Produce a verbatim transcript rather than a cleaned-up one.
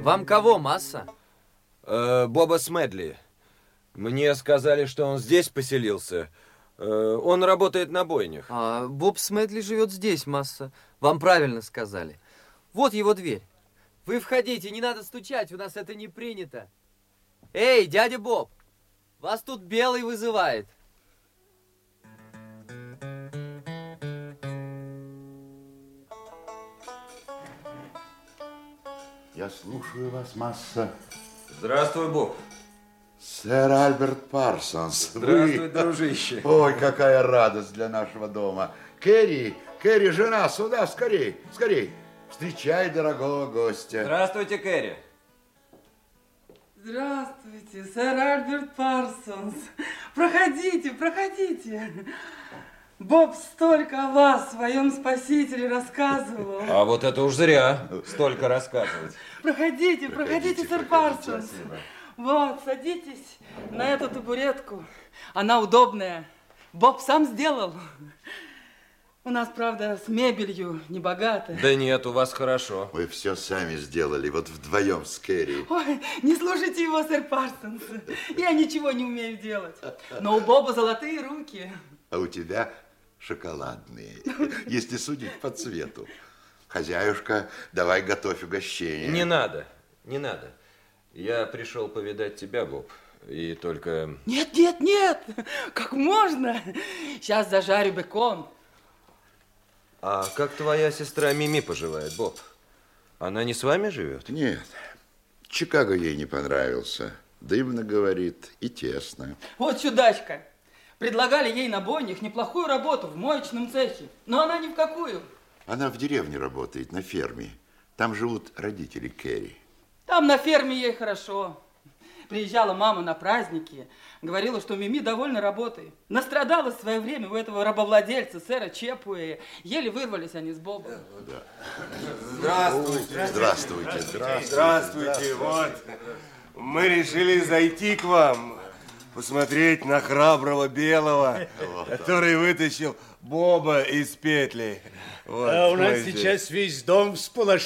Вам кого, масса? Э, Боба Смедли. Мне сказали, что он здесь поселился. Э, он работает на бойнях. А, Боб Смедли живет здесь, масса. Вам правильно сказали. Вот его дверь. Вы входите, не надо стучать, у нас это не принято. Эй, дядя Боб, вас тут Белый вызывает. Я слушаю вас, масса. Здравствуй, Боб. Сэр Альберт Парсонс. Здравствуй, Вы... дружище. Ой, какая радость для нашего дома. Керри, Керри, жена, сюда, скорей, скорей. Встречай дорогого гостя. Здравствуйте, Керри. Здравствуйте, сэр Альберт Парсонс. Проходите, проходите. Боб столько о вас, своем спасителе, рассказывал. А вот это уж зря столько рассказывать. Проходите, проходите, проходите сэр Парсонс. Спасибо. Вот, садитесь на эту табуретку. Она удобная. Боб сам сделал. У нас, правда, с мебелью не богато. Да нет, у вас хорошо. Вы все сами сделали, вот вдвоем с Керри. Ой, не слушайте его, сэр Парсонс. Я ничего не умею делать. Но у Боба золотые руки. А у тебя шоколадные, если судить по цвету. Хозяюшка, давай готовь угощение. Не надо, не надо. Я пришел повидать тебя, Боб, и только... Нет, нет, нет, как можно? Сейчас зажарю бекон. А как твоя сестра Мими поживает, Боб? Она не с вами живет? Нет, Чикаго ей не понравился. Дымно, говорит, и тесно. Вот чудачка. Предлагали ей на бойнях неплохую работу в моечном цехе, но она ни в какую. Она в деревне работает, на ферме. Там живут родители Керри. Там на ферме ей хорошо. Приезжала мама на праздники, говорила, что Мими довольна работой. Настрадалась в свое время у этого рабовладельца, сэра Чепуэя. Еле вырвались они с Бобом. Да. Здравствуйте. Здравствуйте. Здравствуйте. Здравствуйте. Вот, мы решили зайти к вам, посмотреть на храброго Белого, который вытащил Боба из петли. Вот, а у нас смотрите. сейчас весь дом всполошился.